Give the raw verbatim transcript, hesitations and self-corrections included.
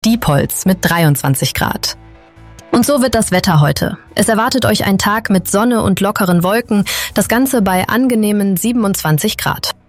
Diepholz mit dreiundzwanzig Grad. Und so wird das Wetter heute. Es erwartet euch ein Tag mit Sonne und lockeren Wolken, das Ganze bei angenehmen siebenundzwanzig Grad.